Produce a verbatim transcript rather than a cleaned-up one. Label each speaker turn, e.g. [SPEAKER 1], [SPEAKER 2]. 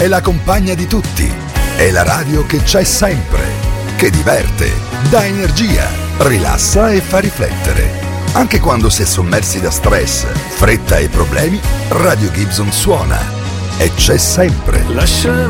[SPEAKER 1] è la compagna di tutti, è la radio che c'è sempre, che diverte, dà energia, rilassa e fa riflettere. Anche quando si è sommersi da stress, fretta e problemi, Radio Gibson suona e c'è sempre.
[SPEAKER 2] Lascia